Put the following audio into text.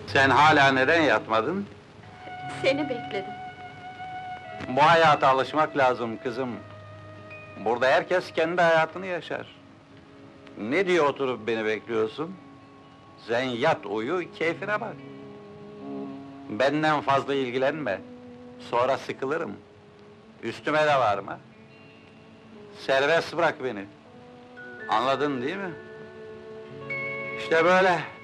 Sen hala neden yatmadın? Seni bekledim. Bu hayata alışmak lazım kızım. Burada herkes kendi hayatını yaşar. Ne diye oturup beni bekliyorsun? Sen yat uyu, keyfine bak. Benden fazla ilgilenme. Sonra sıkılırım. Üstüme de varma. Serbest bırak beni. Anladın değil mi? İşte böyle.